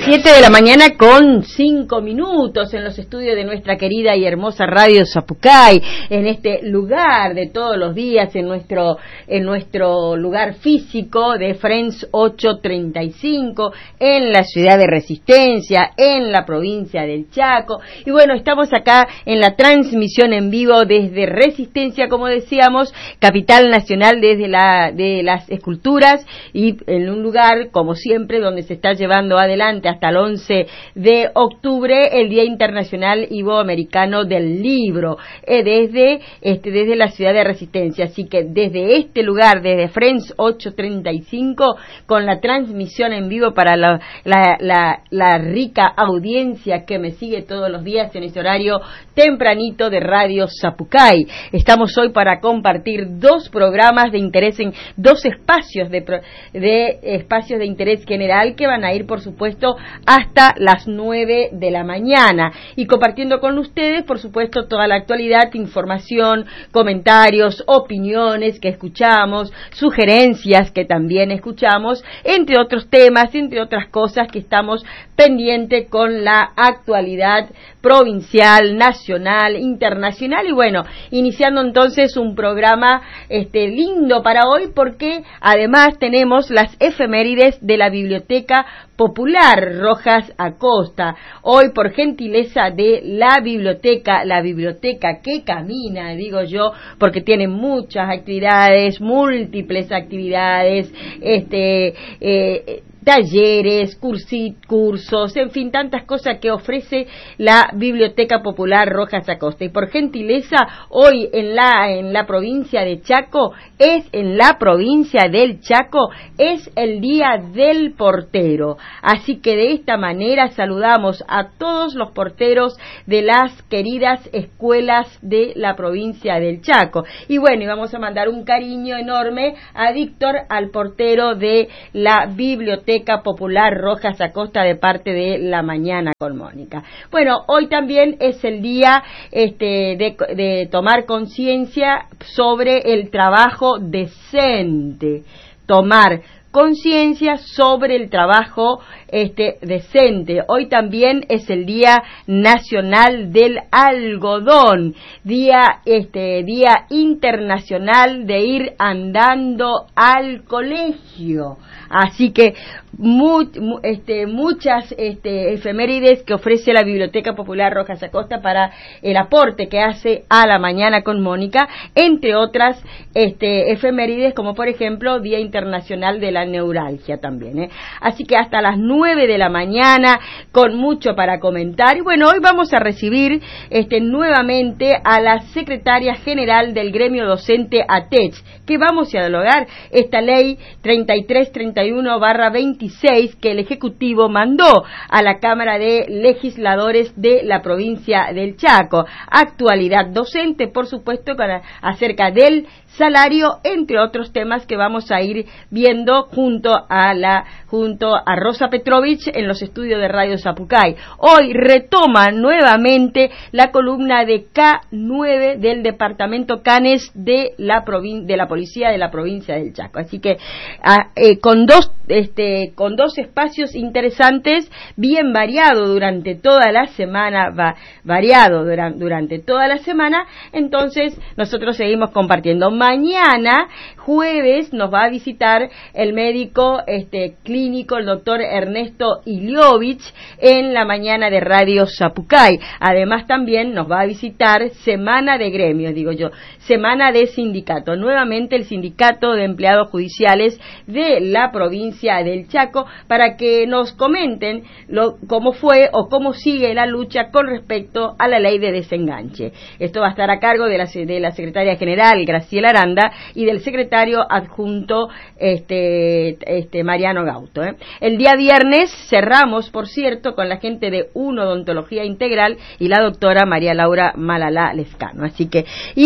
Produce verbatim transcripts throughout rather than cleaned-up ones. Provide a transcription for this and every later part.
siete de la mañana con cinco minutos en los estudios de nuestra querida y hermosa Radio Zapucay, en este lugar de todos los días, en nuestro en nuestro lugar físico de Friends ochocientos treinta y cinco, en la ciudad de Resistencia, en la provincia del Chaco. Y bueno, estamos acá en la transmisión en vivo desde Resistencia, como decíamos, capital nacional desde la de las esculturas, y en un lugar, como siempre, donde se está llevando adelante hasta el once de octubre el Día Internacional Iberoamericano del Libro, eh, desde este desde la ciudad de Resistencia. Así que desde este lugar, desde Friends ochocientos treinta y cinco, con la transmisión en vivo para la, la, la, la rica audiencia que me sigue todos los días en ese horario tempranito de Radio Zapucay. Estamos hoy para compartir dos programas de interés, en dos espacios de, de espacios de interés general que van a ir, por supuesto, hasta las nueve de la mañana, y compartiendo con ustedes, por supuesto, toda la actualidad, información, comentarios, opiniones que escuchamos, sugerencias que también escuchamos, entre otros temas, entre otras cosas que estamos pendientes con la actualidad provincial, nacional, internacional. Y bueno, iniciando entonces un programa este lindo para hoy, porque además tenemos las efemérides de la Biblioteca Popular Rojas Acosta. Hoy, por gentileza de la biblioteca, la biblioteca que camina, digo yo, porque tiene muchas actividades, múltiples actividades, este eh, talleres, cursi, cursos, en fin, tantas cosas que ofrece la Biblioteca Popular Rojas Acosta. Y por gentileza, hoy en la en la provincia de Chaco, es en la provincia del Chaco, es el Día del Portero. Así que de esta manera saludamos a todos los porteros de las queridas escuelas de la provincia del Chaco. Y bueno, y vamos a mandar un cariño enorme a Víctor, al portero de la Biblioteca Popular Rojas Acosta, de parte de La Mañana con Mónica. Bueno, hoy también es el día este, de, de tomar conciencia sobre el trabajo decente. Tomar conciencia sobre el trabajo este decente. Hoy también es el Día Nacional del Algodón, día este día internacional de ir andando al colegio. Así que mu, mu, este, muchas este, efemérides que ofrece la Biblioteca Popular Rojas Acosta para el aporte que hace a La Mañana con Mónica, entre otras este, efemérides, como por ejemplo Día Internacional de la Neuralgia también, ¿eh? Así que hasta las nueve de la mañana, con mucho para comentar. Y bueno, hoy vamos a recibir este, nuevamente a la secretaria general del gremio docente A T E C, que vamos a dialogar esta ley treinta y tres treinta y uno barra veintiséis que el Ejecutivo mandó a la Cámara de Legisladores de la provincia del Chaco. Actualidad docente, por supuesto, para, acerca del salario, entre otros temas que vamos a ir viendo junto a la junto a Rosa Petrovich en los estudios de Radio Zapucay. Hoy retoma nuevamente la columna de K nueve del departamento Canes de la provin de la policía de la provincia del Chaco. Así que a, eh, con dos este con dos espacios interesantes, bien variado durante toda la semana, va variado durante, durante toda la semana. Entonces nosotros seguimos compartiendo. Mañana, jueves, nos va a visitar el médico este, clínico, el doctor Ernesto Iliovich, en La Mañana de Radio Zapucay. Además, también nos va a visitar Semana de Gremios, digo yo, Semana de Sindicato. Nuevamente, el Sindicato de Empleados Judiciales de la provincia del Chaco, para que nos comenten lo, cómo fue o cómo sigue la lucha con respecto a la ley de desenganche. Esto va a estar a cargo de la, de la secretaria general, Graciela Aranda, y del secretario adjunto este, este Mariano Gauto, ¿eh? El día viernes cerramos, por cierto, con la gente de Uno Odontología Integral y la doctora María Laura Malalá Lescano. Así que, y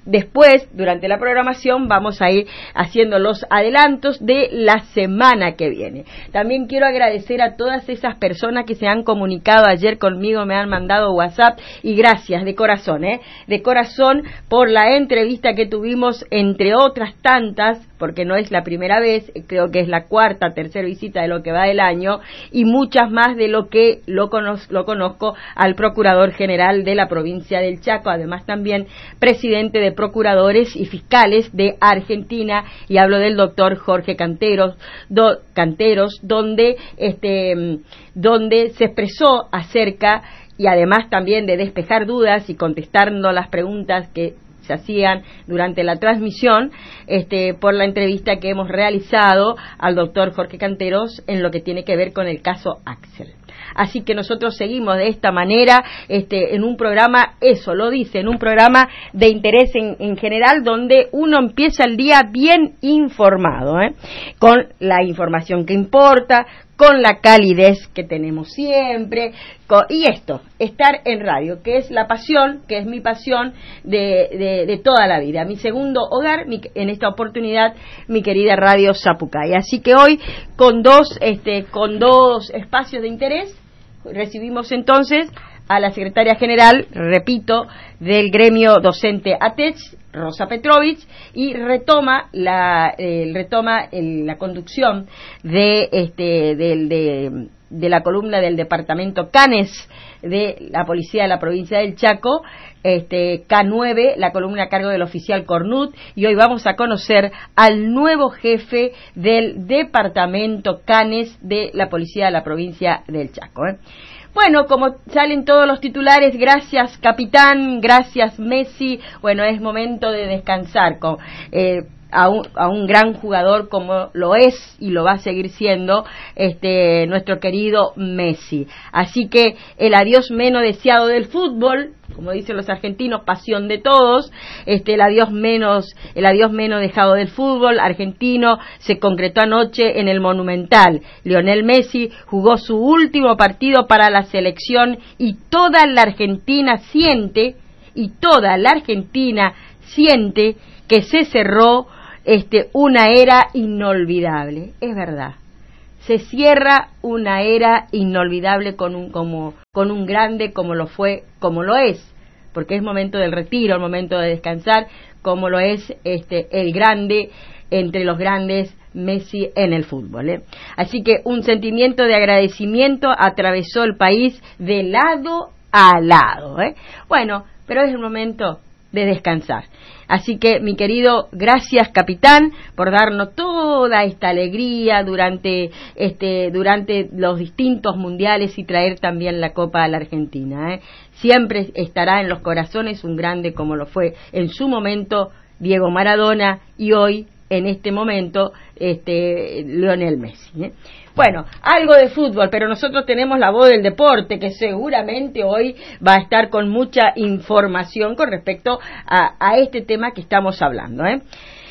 después, durante la programación, vamos a ir haciendo los adelantos de la semana que viene. También quiero agradecer a todas esas personas que se han comunicado ayer conmigo, me han mandado WhatsApp, y gracias de corazón, ¿eh? De corazón por la entrevista que tuvimos, entre otras tantas, porque no es la primera vez, creo que es la cuarta, tercera visita de lo que va del año, y muchas más de lo que lo, cono lo conozco al Procurador General de la provincia del Chaco, además también presidente de Procuradores y Fiscales de Argentina, y hablo del doctor Jorge Canteros, do, Canteros donde, este, donde se expresó acerca, y además también de despejar dudas y contestando las preguntas que se hacían durante la transmisión, este, por la entrevista que hemos realizado al doctor Jorge Canteros en lo que tiene que ver con el caso Axel. Así que nosotros seguimos de esta manera, este, en un programa, eso lo dice, en un programa de interés en, en general, donde uno empieza el día bien informado, ¿eh? Con la información que importa, con la calidez que tenemos siempre, con, y esto, estar en radio, que es la pasión, que es mi pasión de, de, de toda la vida, mi segundo hogar, mi, en esta oportunidad, mi querida Radio Zapucay. Así que hoy, con dos, este, con dos espacios de interés, recibimos entonces a la secretaria general, repito, del gremio docente A T E C, Rosa Petrovich, y retoma la eh, retoma el, la conducción de este del de, de la columna del departamento Canes de la policía de la provincia del Chaco, este K nueve, la columna a cargo del oficial Cornut, y hoy vamos a conocer al nuevo jefe del departamento Canes de la policía de la provincia del Chaco, ¿eh? Bueno, como salen todos los titulares, gracias capitán, gracias Messi, bueno, es momento de descansar con, eh, a, un, a un gran jugador como lo es y lo va a seguir siendo este nuestro querido Messi. Así que el adiós menos deseado del fútbol, como dicen los argentinos, pasión de todos, este el adiós menos el adiós menos dejado del fútbol argentino se concretó anoche en el Monumental. Lionel Messi jugó su último partido para la selección y toda la Argentina siente y toda la Argentina siente que se cerró este una era inolvidable. Es verdad. Se cierra una era inolvidable con un como con un grande como lo fue, como lo es, porque es momento del retiro, el momento de descansar, como lo es este el grande entre los grandes, Messi en el fútbol, ¿eh? Así que un sentimiento de agradecimiento atravesó el país de lado a lado, ¿eh? Bueno, pero es el momento de descansar. Así que, mi querido, gracias capitán por darnos toda esta alegría durante este durante los distintos mundiales y traer también la Copa a la Argentina, ¿eh? Siempre estará en los corazones un grande como lo fue en su momento Diego Maradona y hoy, en este momento, este Lionel Messi, ¿eh? Bueno, algo de fútbol, pero nosotros tenemos la voz del deporte, que seguramente hoy va a estar con mucha información con respecto a, a este tema que estamos hablando, ¿eh?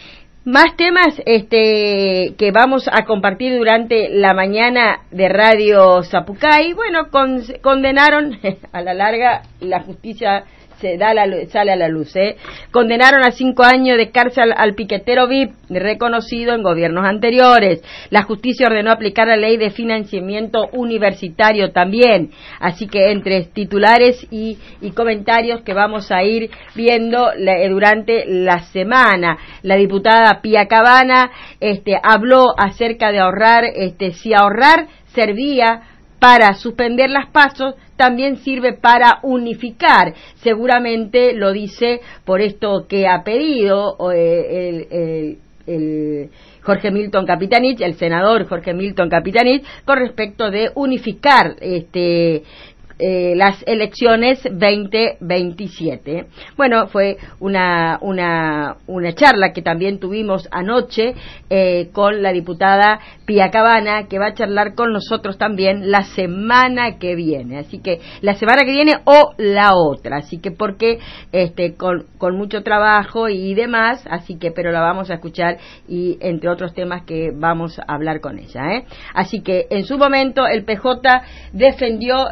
Más temas este que vamos a compartir durante la mañana de Radio Zapucay. Bueno, con, condenaron a la larga la justicia se da la, sale a la luz, ¿eh? Condenaron a cinco años de cárcel al piquetero V I P, reconocido en gobiernos anteriores. La justicia ordenó aplicar la ley de financiamiento universitario también. Así que entre titulares y, y comentarios que vamos a ir viendo la, durante la semana. La diputada Pía Cabana este, habló acerca de ahorrar, este, si ahorrar servía para suspender las pasos, también sirve para unificar. Seguramente lo dice por esto que ha pedido eh, el, el, el Jorge Milton Capitanich, el senador Jorge Milton Capitanich, con respecto de unificar este Eh, las elecciones veinte veintisiete. Bueno, fue una una una charla que también tuvimos anoche eh, con la diputada Pía Cabana, que va a charlar con nosotros también la semana que viene. Así que la semana que viene o la otra. Así que porque este con con mucho trabajo y demás, así que pero la vamos a escuchar y entre otros temas que vamos a hablar con ella, ¿eh? Así que en su momento el P J defendió la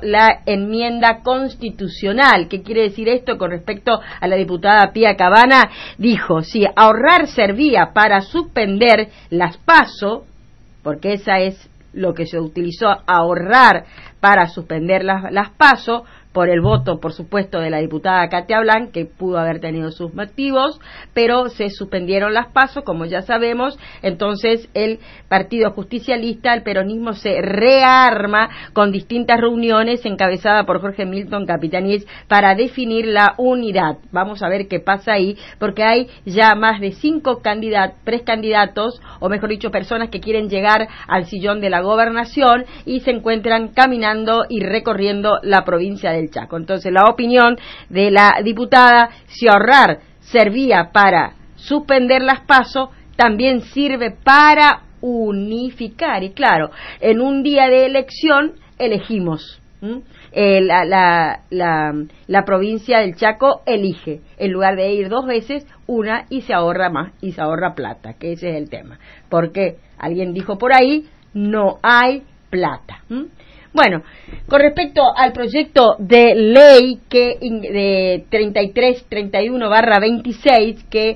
enmienda constitucional. ¿Qué quiere decir esto con respecto a la diputada Pía Cabana? Dijo, si ahorrar servía para suspender las PASO, porque esa es lo que se utilizó, ahorrar para suspender las, las PASO, por el voto, por supuesto, de la diputada Katia Blanc, que pudo haber tenido sus motivos, pero se suspendieron las PASO, como ya sabemos. Entonces el Partido Justicialista, el peronismo, se rearma con distintas reuniones encabezadas por Jorge Milton Capitanich para definir la unidad. Vamos a ver qué pasa ahí, porque hay ya más de cinco candidatos, precandidatos, o mejor dicho, personas que quieren llegar al sillón de la gobernación y se encuentran caminando y recorriendo la provincia de del Chaco. Entonces la opinión de la diputada, si ahorrar servía para suspender las PASO, también sirve para unificar. Y claro, en un día de elección elegimos. ¿Mm? Eh, la, la, la, la provincia del Chaco elige, en lugar de ir dos veces, una, y se ahorra más, y se ahorra plata, que ese es el tema. Porque alguien dijo por ahí, no hay plata. ¿Mm? Bueno, con respecto al proyecto de ley que de treinta y tres treinta y uno barra veintiséis que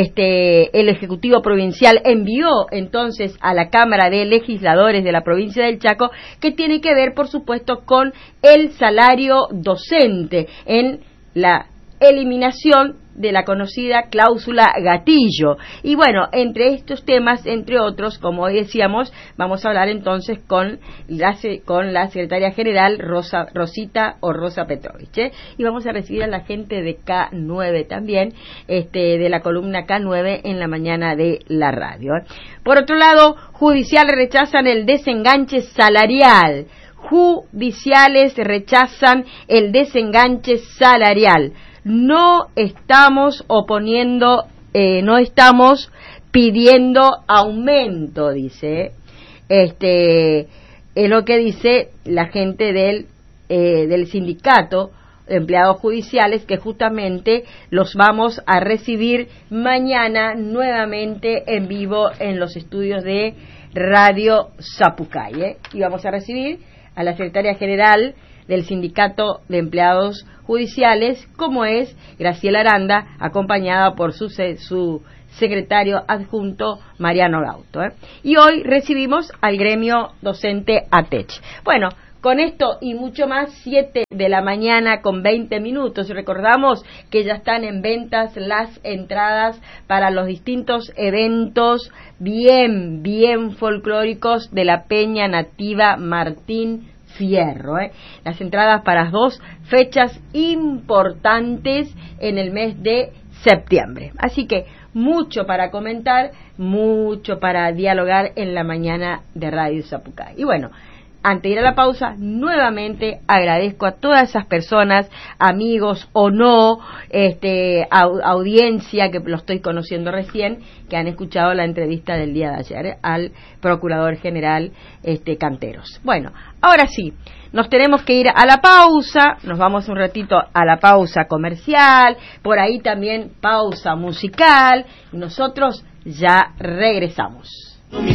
este el Ejecutivo Provincial envió entonces a la Cámara de Legisladores de la provincia del Chaco, que tiene que ver, por supuesto, con el salario docente en la eliminación de la conocida cláusula gatillo. Y bueno, entre estos temas, entre otros, como hoy decíamos, vamos a hablar entonces con la, con la secretaria general Rosa, Rosita o Rosa Petrovich, ¿eh? Y vamos a recibir a la gente de K nueve también, este, de la columna K nueve en la mañana de la radio, ¿eh? Por otro lado, judiciales rechazan el desenganche salarial. Judiciales rechazan el desenganche salarial. No estamos oponiendo, eh, no estamos pidiendo aumento, dice. Este es lo que dice la gente del eh, del sindicato de empleados judiciales, que justamente los vamos a recibir mañana nuevamente en vivo en los estudios de Radio Zapucay, ¿eh? Y vamos a recibir a la secretaria general del Sindicato de Empleados Judiciales, como es Graciela Aranda, acompañada por su, su secretario adjunto Mariano Gauto, ¿eh? Y hoy recibimos al gremio docente ATECH. Bueno, con esto y mucho más, siete de la mañana con veinte minutos. Recordamos que ya están en ventas las entradas para los distintos eventos bien, bien folclóricos de la Peña Nativa Martín Fierro, ¿eh? Las entradas para las dos fechas importantes en el mes de septiembre. Así que mucho para comentar, mucho para dialogar en la mañana de Radio Zapucay. Y bueno, antes de ir a la pausa, nuevamente agradezco a todas esas personas, amigos o no, este, au- audiencia que lo estoy conociendo recién, que han escuchado la entrevista del día de ayer, ¿eh? Al Procurador General este, Canteros. Bueno, ahora sí, nos tenemos que ir a la pausa, nos vamos un ratito a la pausa comercial, por ahí también pausa musical, y nosotros ya regresamos.